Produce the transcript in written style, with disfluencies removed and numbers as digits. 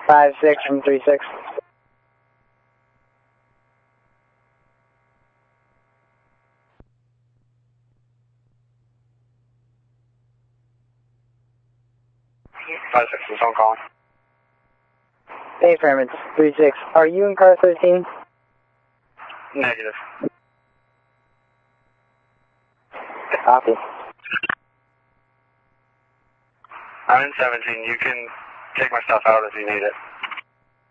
5-6 from 3-6. Is phone calling. Hey, Fairman, 3-6. Are you in car 13? Negative. Copy. I'm in 17. You can take my stuff out if you need it.